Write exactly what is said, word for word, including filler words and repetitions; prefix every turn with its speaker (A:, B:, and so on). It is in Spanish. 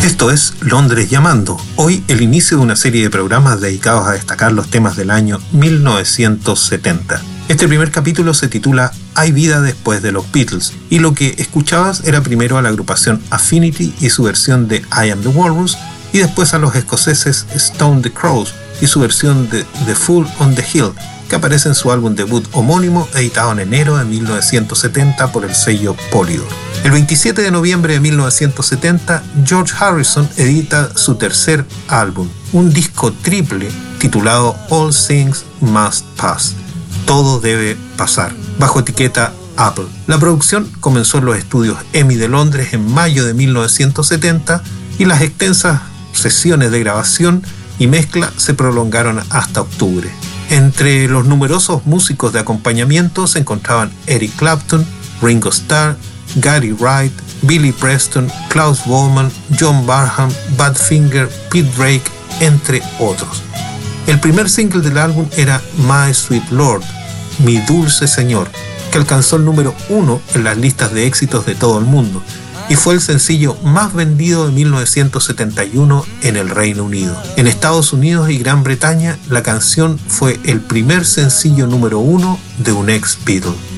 A: Esto es Londres Llamando. Hoy el inicio de una serie de programas dedicados a destacar los temas del año mil novecientos setenta. Este primer capítulo se titula Hay vida después de los Beatles, y lo que escuchabas era primero a la agrupación Affinity y su versión de I Am the Walrus, y después a los escoceses Stone the Crows y su versión de The Fool on the Hill, que aparece en su álbum debut homónimo editado en enero de mil novecientos setenta por el sello Polydor. El veintisiete de noviembre de mil novecientos setenta, George Harrison edita su tercer álbum, un disco triple titulado All Things Must Pass, Todo debe pasar, bajo etiqueta Apple. La producción comenzó en los estudios EMI de Londres en mayo de mil novecientos setenta y las extensas sesiones de grabación y mezcla se prolongaron hasta octubre. Entre los numerosos músicos de acompañamiento se encontraban Eric Clapton, Ringo Starr, Gary Wright, Billy Preston, Klaus Bowman, John Barham, Badfinger, Pete Drake, entre otros. El primer single del álbum era My Sweet Lord, Mi Dulce Señor, que alcanzó el número uno en las listas de éxitos de todo el mundo y fue el sencillo más vendido de mil novecientos setenta y uno en el Reino Unido. En Estados Unidos y Gran Bretaña, la canción fue el primer sencillo número uno de un ex Beatle.